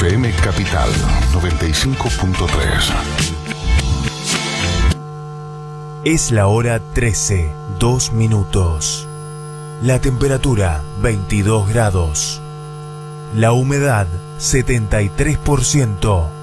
FM Capital 95.3. Es la hora 13, 2 minutos. La temperatura 22 grados. La humedad 73%.